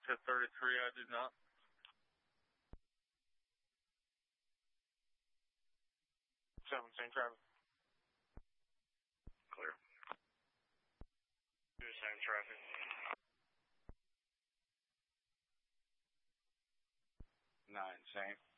1033, I do not. 7, same traffic. Clear. 2, same traffic. 9, same.